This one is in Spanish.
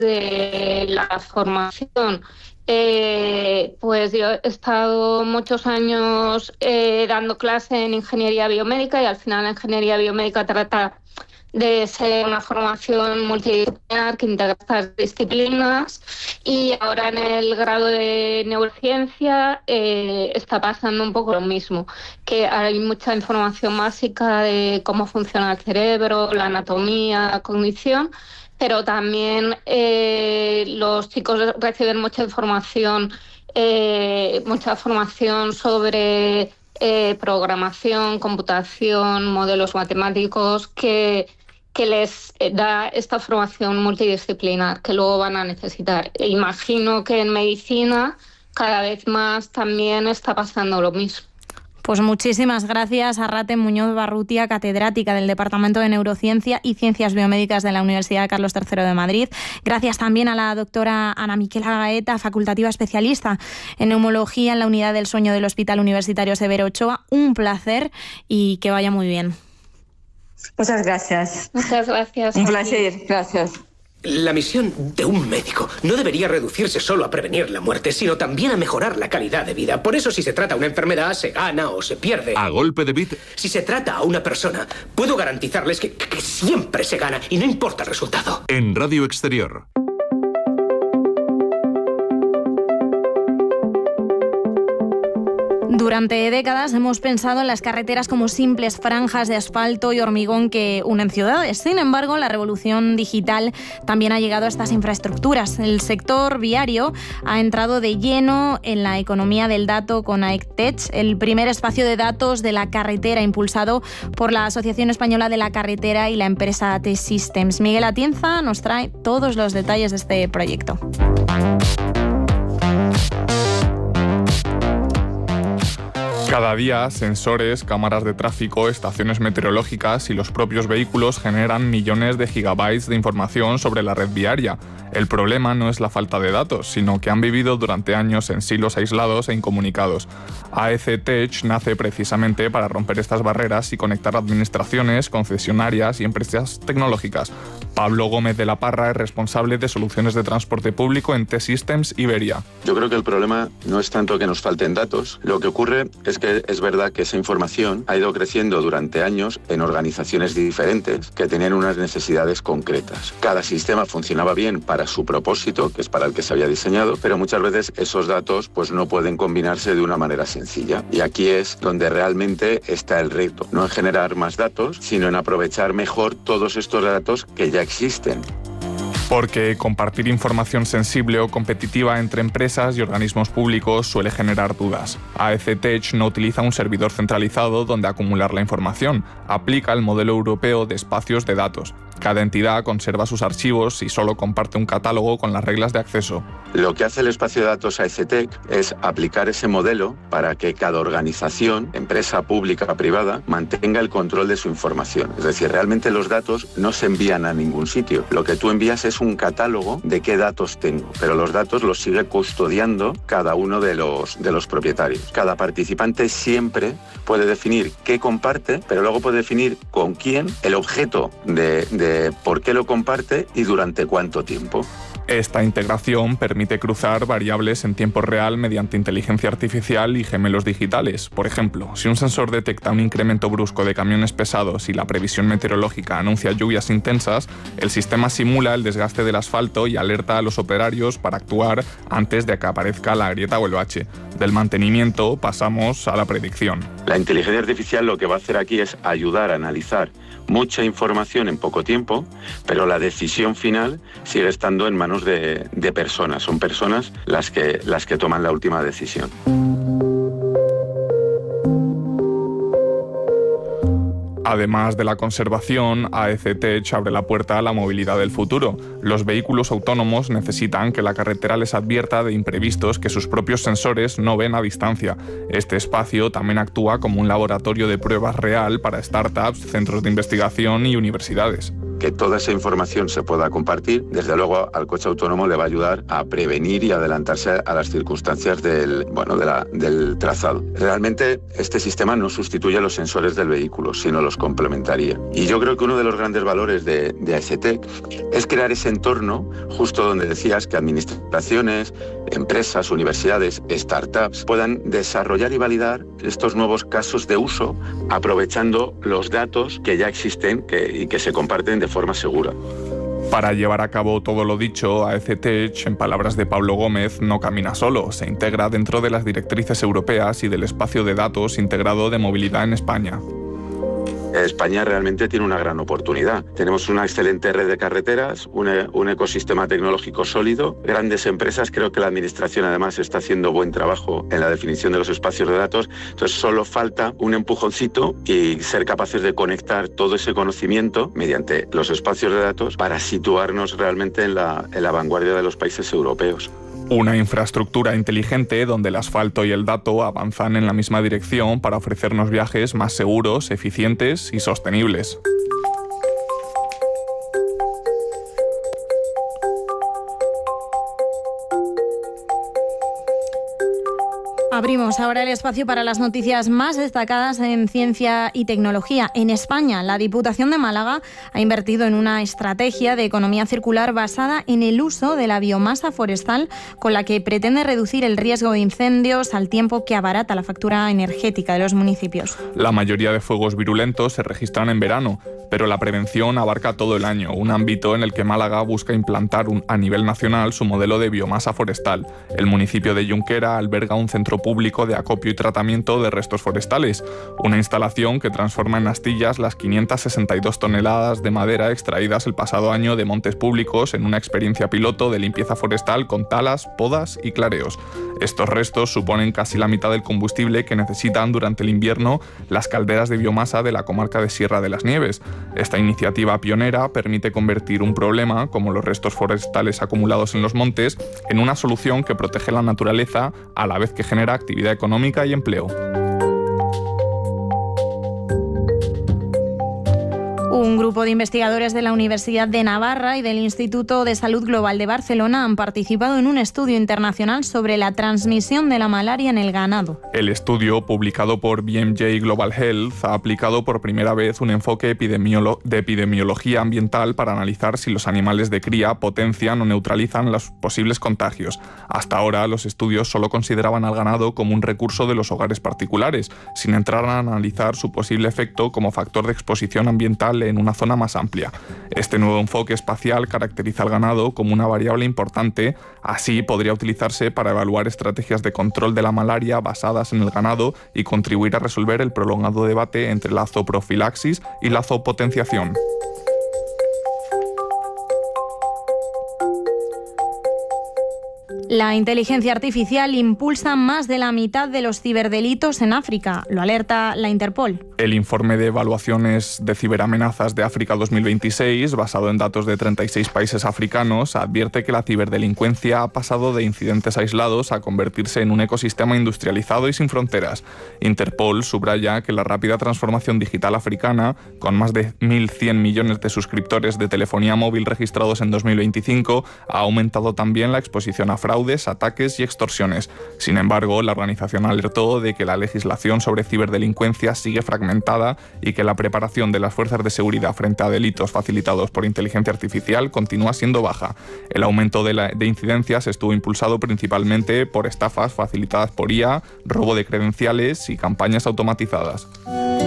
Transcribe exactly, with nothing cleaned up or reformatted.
de la formación. Eh, pues yo he estado muchos años eh, dando clase en ingeniería biomédica y al final la ingeniería biomédica trata de ser una formación multidisciplinar que integra estas disciplinas, y ahora en el grado de neurociencia eh, está pasando un poco lo mismo, que hay mucha información básica de cómo funciona el cerebro, la anatomía, la cognición, pero también eh, los chicos reciben mucha información, eh, mucha formación sobre eh, programación, computación, modelos matemáticos, que, que les da esta formación multidisciplinar que luego van a necesitar. E imagino que en medicina cada vez más también está pasando lo mismo. Pues muchísimas gracias a Arrate Muñoz Barrutia, catedrática del Departamento de Neurociencia y Ciencias Biomédicas de la Universidad Carlos tercero de Madrid. Gracias también a la doctora Ana Miquela Gaeta, facultativa especialista en neumología en la Unidad del Sueño del Hospital Universitario Severo Ochoa. Un placer y que vaya muy bien. Muchas gracias. Muchas gracias. Un placer, gracias. La misión de un médico no debería reducirse solo a prevenir la muerte, sino también a mejorar la calidad de vida. Por eso, si se trata una enfermedad, se gana o se pierde. A golpe de bit. Si se trata a una persona, puedo garantizarles que, que siempre se gana y no importa el resultado. En Radio Exterior. Durante décadas hemos pensado en las carreteras como simples franjas de asfalto y hormigón que unen ciudades. Sin embargo, la revolución digital también ha llegado a estas infraestructuras. El sector viario ha entrado de lleno en la economía del dato con AECTech, el primer espacio de datos de la carretera impulsado por la Asociación Española de la Carretera y la empresa T-Systems. Miguel Atienza nos trae todos los detalles de este proyecto. Cada día, sensores, cámaras de tráfico, estaciones meteorológicas y los propios vehículos generan millones de gigabytes de información sobre la red viaria. El problema no es la falta de datos, sino que han vivido durante años en silos aislados e incomunicados. AECTech nace precisamente para romper estas barreras y conectar administraciones, concesionarias y empresas tecnológicas. Pablo Gómez de la Parra es responsable de soluciones de transporte público en T-Systems Iberia. Yo creo que el problema no es tanto que nos falten datos. Lo que ocurre es que es verdad que esa información ha ido creciendo durante años en organizaciones diferentes que tenían unas necesidades concretas. Cada sistema funcionaba bien para su propósito, que es para el que se había diseñado, pero muchas veces esos datos pues no pueden combinarse de una manera sencilla. Y aquí es donde realmente está el reto, no en generar más datos, sino en aprovechar mejor todos estos datos que ya existen. Porque compartir información sensible o competitiva entre empresas y organismos públicos suele generar dudas. AECTech no utiliza un servidor centralizado donde acumular la información, aplica el modelo europeo de espacios de datos. Cada entidad conserva sus archivos y solo comparte un catálogo con las reglas de acceso. Lo que hace el espacio de datos AECTech es aplicar ese modelo para que cada organización, empresa pública o privada, mantenga el control de su información. Es decir, realmente los datos no se envían a ningún sitio. Lo que tú envías es un catálogo de qué datos tengo, pero los datos los sigue custodiando cada uno de los, de los propietarios. Cada participante siempre puede definir qué comparte, pero luego puede definir con quién, el objeto de, de por qué lo comparte y durante cuánto tiempo. Esta integración permite cruzar variables en tiempo real mediante inteligencia artificial y gemelos digitales. Por ejemplo, si un sensor detecta un incremento brusco de camiones pesados y la previsión meteorológica anuncia lluvias intensas, el sistema simula el desgaste del asfalto y alerta a los operarios para actuar antes de que aparezca la grieta o el bache. Del mantenimiento pasamos a la predicción. La inteligencia artificial lo que va a hacer aquí es ayudar a analizar mucha información en poco tiempo, pero la decisión final sigue estando en manos de, de personas. Son personas las que, las que toman la última decisión. Además de la conservación, AECTech abre la puerta a la movilidad del futuro. Los vehículos autónomos necesitan que la carretera les advierta de imprevistos que sus propios sensores no ven a distancia. Este espacio también actúa como un laboratorio de pruebas real para startups, centros de investigación y universidades. que toda esa información se pueda compartir. Desde luego al coche autónomo le va a ayudar a prevenir y adelantarse a las circunstancias del, bueno, de la, del trazado. Realmente este sistema no sustituye a los sensores del vehículo, sino los complementaría. Y yo creo que uno de los grandes valores de, de AESETEC es crear ese entorno justo donde decías que administraciones, empresas, universidades, startups puedan desarrollar y validar estos nuevos casos de uso aprovechando los datos que ya existen que, y que se comparten de forma segura. Para llevar a cabo todo lo dicho, AESETEC, en palabras de Pablo Gómez, no camina solo, se integra dentro de las directrices europeas y del espacio de datos integrado de movilidad en España. España realmente tiene una gran oportunidad. Tenemos una excelente red de carreteras, un, un ecosistema tecnológico sólido, grandes empresas. Creo que la administración además está haciendo buen trabajo en la definición de los espacios de datos. Entonces solo falta un empujoncito y ser capaces de conectar todo ese conocimiento mediante los espacios de datos para situarnos realmente en la, en la vanguardia de los países europeos. Una infraestructura inteligente donde el asfalto y el dato avanzan en la misma dirección para ofrecernos viajes más seguros, eficientes y sostenibles. Abrimos ahora el espacio para las noticias más destacadas en ciencia y tecnología. En España, la Diputación de Málaga ha invertido en una estrategia de economía circular basada en el uso de la biomasa forestal, con la que pretende reducir el riesgo de incendios al tiempo que abarata la factura energética de los municipios. La mayoría de fuegos virulentos se registran en verano, pero la prevención abarca todo el año, un ámbito en el que Málaga busca implantar un, a nivel nacional su modelo de biomasa forestal. El municipio de Junquera alberga un centro público de acopio y tratamiento de restos forestales, una instalación que transforma en astillas las quinientas sesenta y dos toneladas de madera extraídas el pasado año de montes públicos en una experiencia piloto de limpieza forestal con talas, podas y clareos. Estos restos suponen casi la mitad del combustible que necesitan durante el invierno las calderas de biomasa de la comarca de Sierra de las Nieves. Esta iniciativa pionera permite convertir un problema, como los restos forestales acumulados en los montes, en una solución que protege la naturaleza a la vez que genera actividad económica y empleo. Un grupo de investigadores de la Universidad de Navarra y del Instituto de Salud Global de Barcelona han participado en un estudio internacional sobre la transmisión de la malaria en el ganado. El estudio, publicado por B M J Global Health, ha aplicado por primera vez un enfoque epidemiolo- de epidemiología ambiental para analizar si los animales de cría potencian o neutralizan los posibles contagios. Hasta ahora, los estudios solo consideraban al ganado como un recurso de los hogares particulares, sin entrar a analizar su posible efecto como factor de exposición ambiental en una zona más amplia. Este nuevo enfoque espacial caracteriza al ganado como una variable importante, así podría utilizarse para evaluar estrategias de control de la malaria basadas en el ganado y contribuir a resolver el prolongado debate entre la zooprofilaxis y la zoopotenciación. La inteligencia artificial impulsa más de la mitad de los ciberdelitos en África, lo alerta la Interpol. El informe de evaluaciones de ciberamenazas de África dos mil veintiséis, basado en datos de treinta y seis países africanos, advierte que la ciberdelincuencia ha pasado de incidentes aislados a convertirse en un ecosistema industrializado y sin fronteras. Interpol subraya que la rápida transformación digital africana, con más de mil cien millones de suscriptores de telefonía móvil registrados en dos mil veinticinco, ha aumentado también la exposición a fraudes, ataques y extorsiones. Sin embargo, la organización alertó de que la legislación sobre ciberdelincuencia sigue fragmentada y que la preparación de las fuerzas de seguridad frente a delitos facilitados por inteligencia artificial continúa siendo baja. El aumento de, la, de incidencias estuvo impulsado principalmente por estafas facilitadas por I A, robo de credenciales y campañas automatizadas.